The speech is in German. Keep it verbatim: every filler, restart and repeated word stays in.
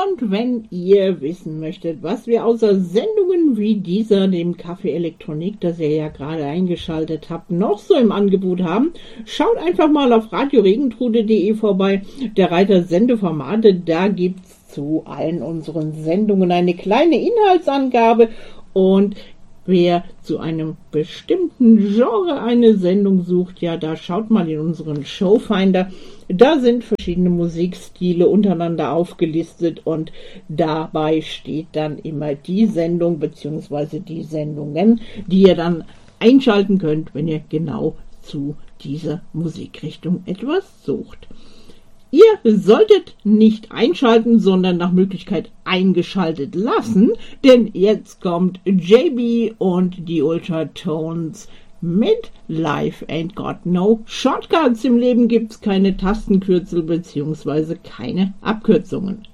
Und wenn ihr wissen möchtet, was wir außer Sendungen wie dieser, dem Café Elektronik, das ihr ja gerade eingeschaltet habt, noch so im Angebot haben, schaut einfach mal auf radio regentrude punkt de vorbei. Der Reiter Sendeformate, da gibt's zu allen unseren Sendungen eine kleine Inhaltsangabe, und wer zu einem bestimmten Genre eine Sendung sucht, ja, da schaut mal in unseren Showfinder. Da sind verschiedene Musikstile untereinander aufgelistet und dabei steht dann immer die Sendung bzw. die Sendungen, die ihr dann einschalten könnt, wenn ihr genau zu dieser Musikrichtung etwas sucht. Ihr solltet nicht einschalten, sondern nach Möglichkeit eingeschaltet lassen, denn jetzt kommt J B und die Ultratones mit Life Ain't Got No Shortcuts. Im Leben gibt's keine Tastenkürzel bzw. keine Abkürzungen.